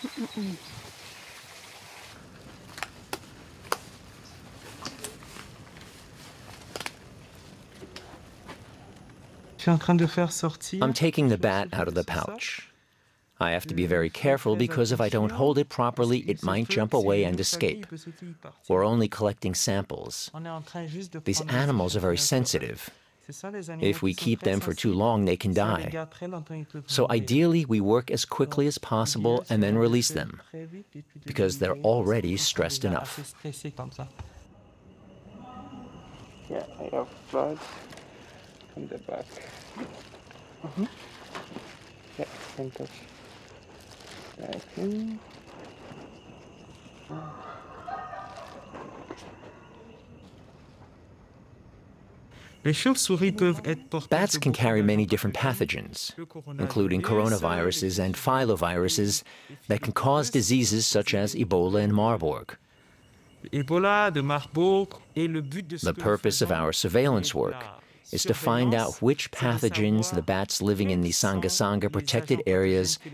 Je suis en train de faire sortir. I'm taking the bat out of the pouch. I have to be very careful because if I don't hold it properly, it might jump away and escape. We're only collecting samples. These animals are very sensitive. If we keep them for too long, they can die. So ideally, we work as quickly as possible and then release them, because they're already stressed enough. Yeah, I have blood from the back. Yeah, thank you. Bats can carry many different pathogens, including coronaviruses and filoviruses that can cause diseases such as Ebola and Marburg. The purpose of our surveillance work is to find out which pathogens the bats living in the Sanga Sanga protected areas